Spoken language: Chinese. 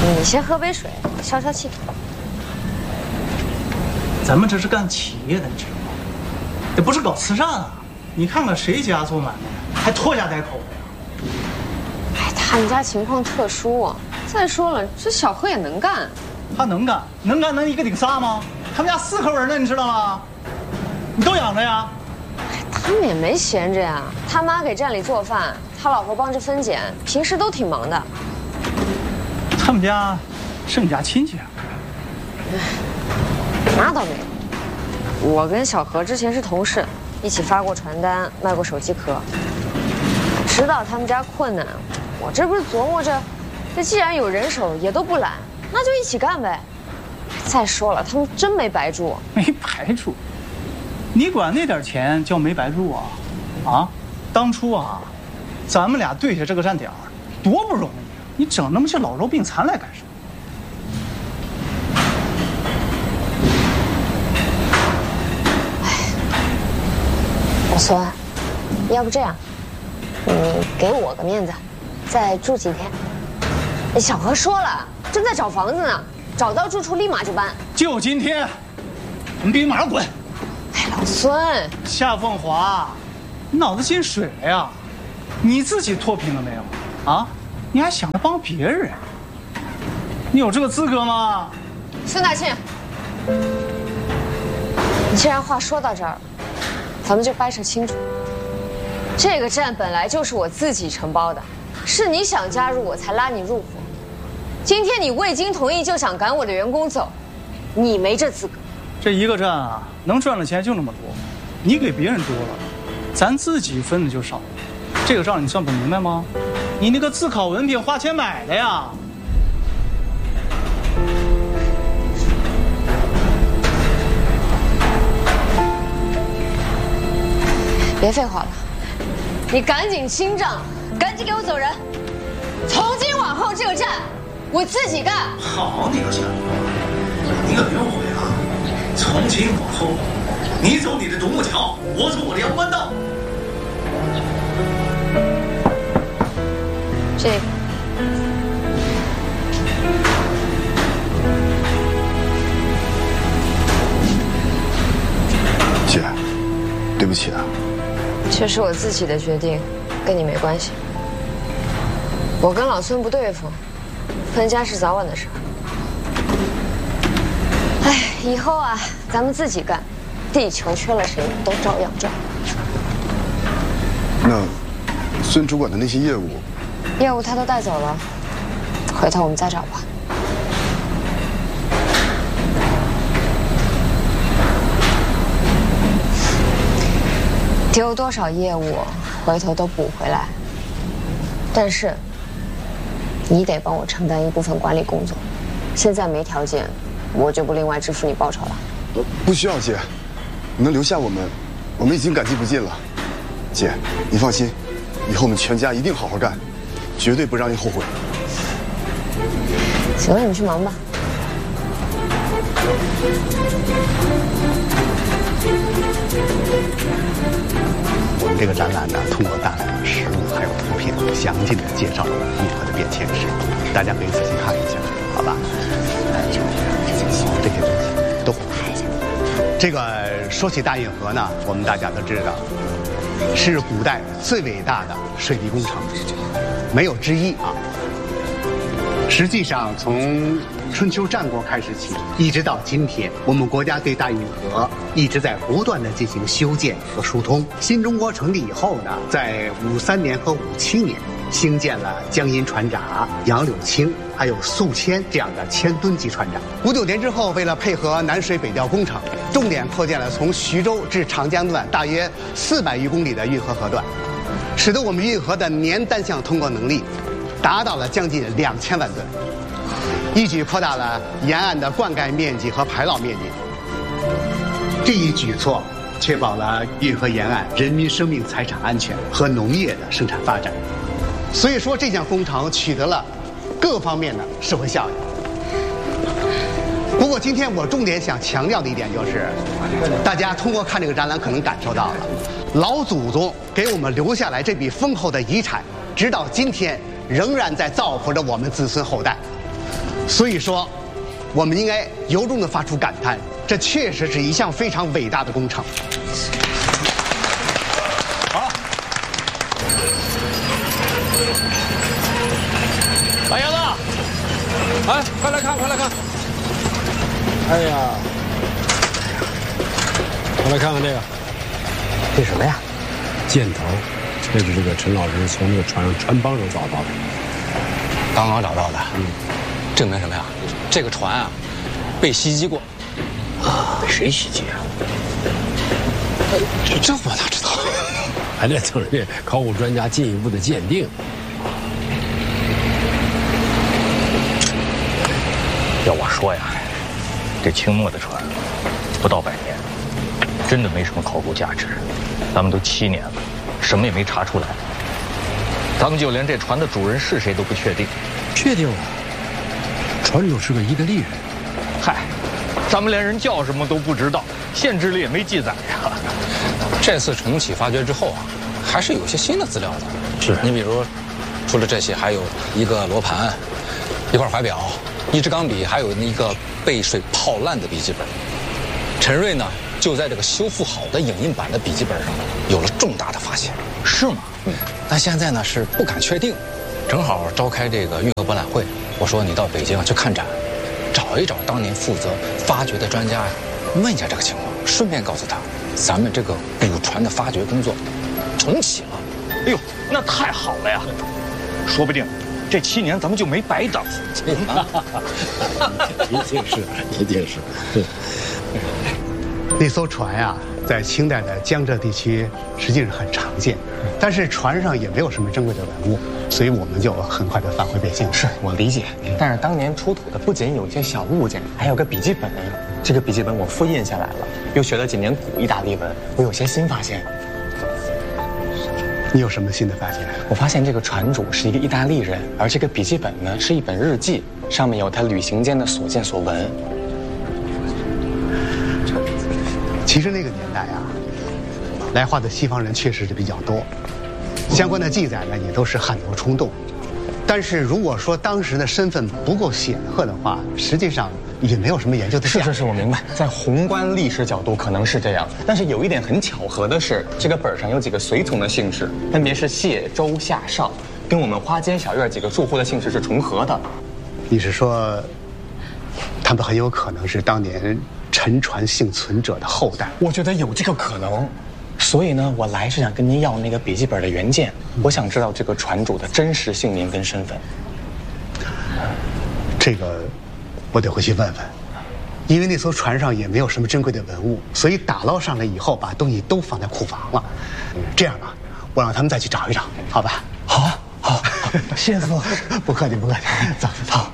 你先喝杯水，消消气。 咱们这是干企业的，你知道吗？这不是搞慈善啊！你看看谁家做买卖还拖家带口的呀？ 哎，他们家情况特殊啊。再说了，这小何也能干。 他能干，能一个顶仨吗？他们家4口人呢，你知道吗？你都养着呀？ 他们也没闲着呀。他妈给站里做饭，他老婆帮着分拣，平时都挺忙的。 他们家是你家亲戚啊？ 那倒没有。我跟小何之前是同事，一起发过传单，卖过手机壳。知道他们家困难，我这不是琢磨着，这既然有人手，也都不懒，那就一起干呗。再说了，他们真没白住。 没白住？你管那点钱叫没白住啊？啊，当初啊，咱们俩对下这个站点多不容易啊！你整那么些老弱病残来干什么？ 老孙，要不这样，你给我个面子，再住几天。小何说了，正在找房子呢，找到住处立马就搬。 就今天，我们必须马上滚！ 哎，老孙， 夏凤华，你脑子进水了呀？你自己脱贫了没有？啊？你还想着帮别人？你有这个资格吗？ 孙大庆，你既然话说到这儿，咱们就掰扯清楚。这个站本来就是我自己承包的，是你想加入我才拉你入伙。今天你未经同意就想赶我的员工走，你没这资格。 这一个站啊，能赚的钱就那么多，你给别人多了，咱自己分的就少了。这个账你算不明白吗？你那个自考文凭花钱买的呀。 别废话了，你赶紧清账，赶紧给我走人。从今往后这个站我自己干。 好你个夏凤华，你可别误会啊！从今往后，你走你的独木桥，我走我的阳关道。 这个姐，对不起啊。 这是我自己的决定，跟你没关系。我跟老孙不对付，分家是早晚的事。哎，以后啊，咱们自己干，地球缺了谁都照样转。 那孙主管的那些业务他都带走了，回头我们再找吧。丢多少业务，回头都补回来。但是，你得帮我承担一部分管理工作。现在没条件，我就不另外支付你报酬了。 不需要姐，你能留下我们，我们已经感激不尽了。姐，你放心，以后我们全家一定好好干，绝对不让你后悔。 行了，你去忙吧。 我们这个展览呢，通过大量的实物还有图片，详尽的介绍了运河的变迁史，大家可以仔细看一下，好吧？这些东西都拍一下。这个说起大运河呢，我们大家都知道，是古代最伟大的水利工程，没有之一啊。实际上，从春秋战国开始起，一直到今天，我们国家对大运河一直在不断的进行修建和疏通。新中国成立以后呢，在53年和57年，兴建了江阴船闸、杨柳青还有宿迁这样的千吨级船闸。59年之后，为了配合南水北调工程，重点扩建了从徐州至长江段大约400余公里的运河河段，使得我们运河的年单项通过能力达到了将近2000万吨，一举扩大了沿岸的灌溉面积和排涝面积。这一举措确保了运河沿岸人民生命财产安全和农业的生产发展。所以说，这项工程取得了各方面的社会效益。不过，今天我重点想强调的一点就是，大家通过看这个展览可能感受到了，老祖宗给我们留下来这笔丰厚的遗产，直到今天仍然在造福着我们子孙后代。 所以说，我们应该由衷地发出感叹，这确实是一项非常伟大的工程。 好，老爷子，哎，快来看，快来看！哎呀，快来看看这个， 这什么呀？ 箭头，这是这个陈老师从那个船上船帮上找到的， 刚刚找到的。证明什么呀？这个船啊，被袭击过。 被谁袭击啊？ 这我哪知道？ 还得等人家考古专家进一步的鉴定。 要我说呀，这清末的船不到100年，真的没什么考古价值。咱们都7年了，什么也没查出来。咱们就连这船的主人是谁都不确定。 确定了，船主是个意大利人。 嗨，咱们连人叫什么都不知道，县志里也没记载呀。 这次重启发掘之后啊，还是有些新的资料的。 是你比如，除了这些，还有一个罗盘，一块怀表，一支钢笔，还有一个被水泡烂的笔记本。陈瑞呢，就在这个修复好的影印版的笔记本上有了重大的发现。 是吗？ 但现在呢是不敢确定。正好召开这个运河博览会，我说你到北京去看展，找一找当年负责发掘的专家呀，问一下这个情况，顺便告诉他，咱们这个古船的发掘工作重启了。 哎呦，那太好了呀！说不定这7年咱们就没白等。 一定是，一定是。 那艘船呀，在清代的江浙地区实际上很常见，但是船上也没有什么珍贵的文物，所以我们就很快的返回北京。 是我理解，但是当年出土的不仅有一些小物件，还有个笔记本。这个笔记本我复印下来了，又学了几年古意大利文，我有些新发现。 你有什么新的发现？ 我发现这个船主是一个意大利人，而这个笔记本呢是一本日记，上面有他旅行间的所见所闻。 其实那个年代啊，来华的西方人确实是比较多，相关的记载呢也都是汗牛充栋。但是如果说当时的身份不够显赫的话，实际上也没有什么研究的。 是，我明白，在宏观历史角度可能是这样，但是有一点很巧合的是，这个本上有几个随从的姓氏，分别是谢、周、夏、邵，跟我们花间小院几个住户的姓氏是重合的。 你是说，他们很有可能是当年沉船幸存者的后代？ 我觉得有这个可能，所以呢，我来是想跟您要那个笔记本的原件，我想知道这个船主的真实姓名跟身份。 这个我得回去问问，因为那艘船上也没有什么珍贵的文物，所以打捞上来以后把东西都放在库房了。这样吧，我让他们再去找一找，好吧？ 好，谢谢司傅， 不客气，走。